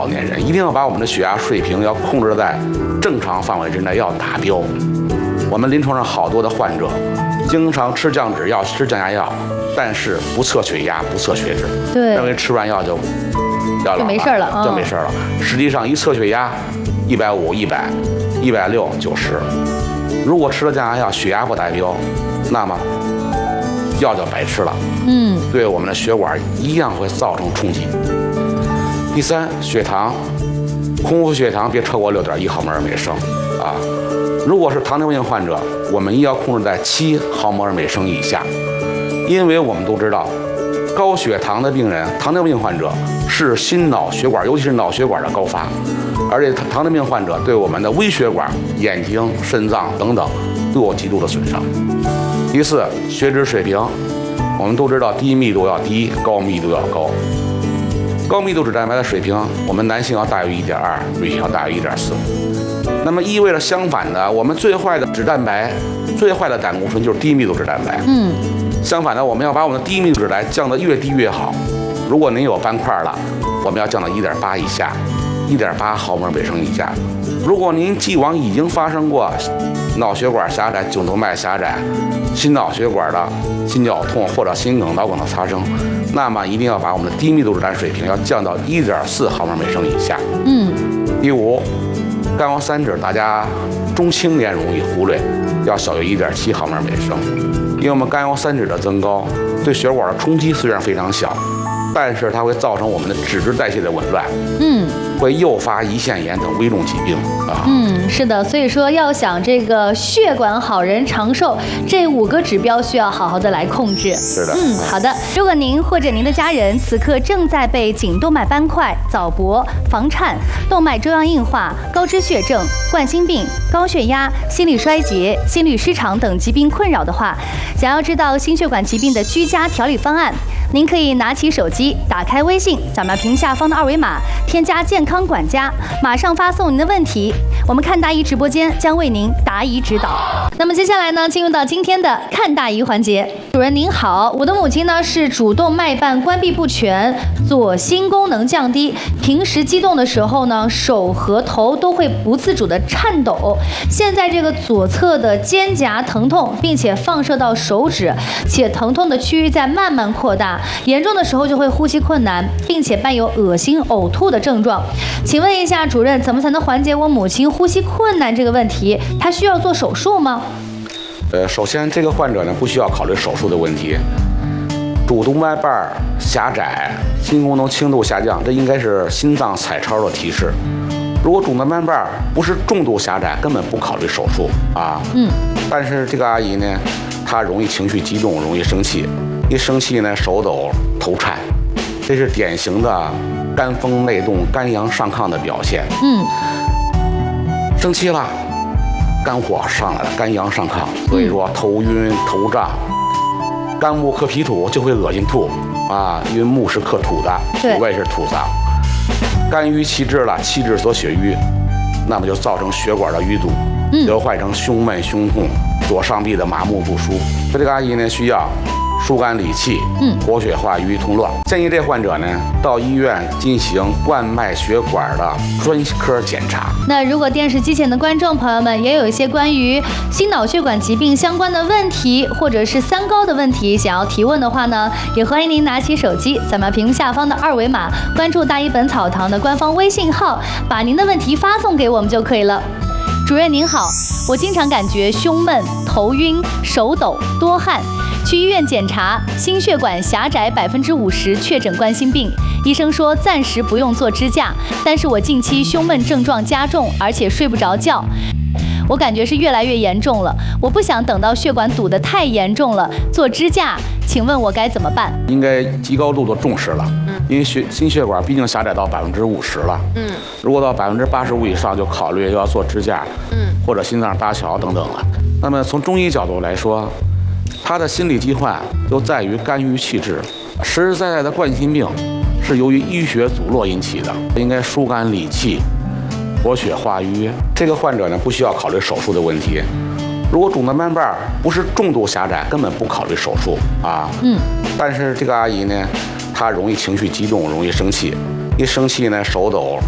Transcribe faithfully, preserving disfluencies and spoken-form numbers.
老年人，一定要把我们的血压水平要控制在正常范围之内，要达标。我们临床上好多的患者，经常吃降脂药、吃降压药，但是不测血压、不测血脂， 对， 认为吃完药就要就没事了， 就没事了。实际上一测血压，一百五、一百、一百六、九十，如果吃了降压药，血压不达标，那么药就白吃了， 嗯， 对我们的血管一样会造成冲击。第三，血糖，空腹血糖别超过六点一毫摩尔每升啊。如果是糖尿病患者，我们一要控制在七毫摩尔每升以下，因为我们都知道，高血糖的病人，糖尿病患者是心脑血管，尤其是脑血管的高发，而且糖尿病患者对我们的微血管、眼睛、肾脏等等都有极度的损伤。第四，血脂水平，我们都知道低密度要低，高密度要高。高密度脂蛋白的水平，我们男性要大于一点二，女性要大于一点四。那么意味着相反的，我们最坏的脂蛋白、最坏的胆固醇就是低密度脂蛋白。 嗯， 相反的，我们要把我们的低密度脂来降得越低越好。如果您有斑块了，我们要降到一点八以下，一点八毫摩尔每升以下。如果您既往已经发生过脑血管狭窄、颈动脉狭窄、心脑血管的心绞痛或者心梗、脑梗的发生，那么一定要把我们的低密度脂蛋水平要降到一点四毫摩尔每升以下。 嗯。 第五，甘油三酯大家中青年容易忽略，要小于一点七毫摩尔每升，因为我们甘油三酯的增高对血管的冲击虽然非常小，但是它会造成我们的脂质代谢的紊乱。嗯。会诱发胰腺炎等危重疾病啊。 嗯，是的，所以说要想这个血管好人长寿，这五个指标需要好好的来控制。 是的。 嗯，好的。如果您或者您的家人此刻正在被颈动脉斑块、早搏、房颤、动脉粥样硬化、高脂血症、冠心病、高血压、心力衰竭、心律失常等疾病困扰的话，想要知道心血管疾病的居家调理方案，您可以拿起手机，打开微信，扫描屏幕下方的二维码，添加健康管家，马上发送您的问题，我们看大姨直播间将为您答疑指导。那么接下来呢，进入到今天的看大姨环节。主任您好，我的母亲呢是主动脉瓣关闭不全，左心功能降低，平时激动的时候呢，手和头都会不自主的颤抖。现在这个左侧的肩胛疼痛，并且放射到手指，且疼痛的区域在慢慢扩大，严重的时候就会呼吸困难，并且伴有恶心、呕吐的症状。请问一下主任，怎么才能缓解我母亲呼吸困难这个问题？她需要做手术吗？ 呃，首先这个患者呢不需要考虑手术的问题，主动脉瓣狭窄，心功能轻度下降，这应该是心脏彩超的提示。如果主动脉瓣不是重度狭窄，根本不考虑手术啊。嗯。但是这个阿姨呢，她容易情绪激动，容易生气，一生气呢手抖、头颤，这是典型的肝风内动、肝阳上亢的表现。嗯。生气了。肝火上来了，肝阳上亢，所以说头晕头胀，肝木克脾土就会恶心吐啊，因为木是克土的，土味是土脏，肝郁气滞了，气滞所血瘀，那么就造成血管的淤堵，就坏成胸闷胸痛，左上臂的麻木不舒。这个阿姨呢需要疏肝理气，嗯，活血化瘀通络。建议这患者呢到医院进行冠脉血管的专科检查。 那如果电视机前的观众朋友们也有一些关于心脑血管疾病相关的问题，或者是三高的问题想要提问的话呢，也欢迎您拿起手机，扫描屏幕下方的二维码，关注大医本草堂的官方微信号，把您的问题发送给我们就可以了。主任您好，我经常感觉胸闷、头晕、手抖、多汗。去医院检查，心血管狭窄百分之五十，确诊冠心病。医生说暂时不用做支架，但是我近期胸闷症状加重，而且睡不着觉。我感觉是越来越严重了，我不想等到血管堵得太严重了做支架，请问我该怎么办？ 应该极高度的重视了，因为血心血管毕竟狭窄到百分之五十了，嗯，如果到百分之八十五以上，就考虑要做支架，嗯，或者心脏搭桥等等了。那么从中医角度来说，他的心理疾患都在于肝郁气滞，实实在在的冠心病是由于淤血阻络引起的，应该疏肝理气，活血化瘀。这个患者呢不需要考虑手术的问题。如果主动脉瓣不是重度狭窄，根本不考虑手术啊。嗯。但是这个阿姨呢，她容易情绪激动，容易生气，一生气呢手抖、